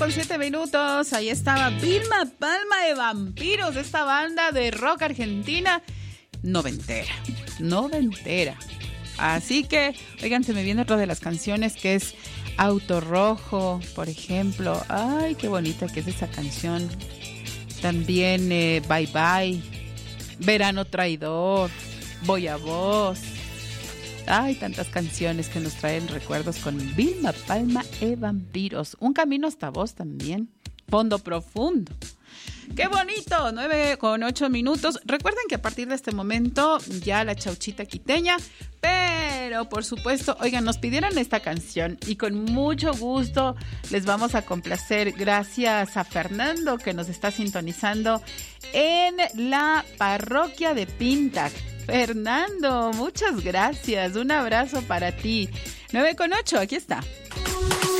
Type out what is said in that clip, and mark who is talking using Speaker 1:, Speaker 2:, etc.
Speaker 1: Con 7 minutos, ahí estaba Vilma Palma de Vampiros, esta banda de rock argentina noventera. Así que, oigan, se me viene otra de las canciones que es Auto Rojo, por ejemplo. Ay, qué bonita que es esa canción. También Bye Bye, Verano Traidor, Voy a Vos. Ay, tantas canciones que nos traen recuerdos con Vilma Palma e Vampiros. Un camino hasta vos también. Fondo Profundo. ¡Qué bonito! 9:08. Recuerden que a partir de este momento ya la chauchita quiteña, pero por supuesto, oigan, nos pidieron esta canción y con mucho gusto les vamos a complacer. Gracias a Fernando que nos está sintonizando en la parroquia de Pintac. Fernando, muchas gracias. Un abrazo para ti. 9:08, aquí está.